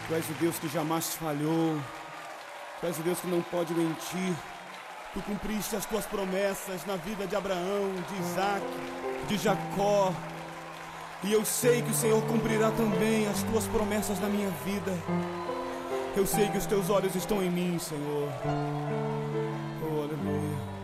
Tu és o Deus que jamais falhou. Tu és o Deus que não pode mentir. Tu cumpriste as tuas promessas na vida de Abraão, de Isaac, de Jacó. E eu sei que o Senhor cumprirá também as tuas promessas na minha vida. Eu sei que os teus olhos estão em mim, Senhor. Oh, aleluia.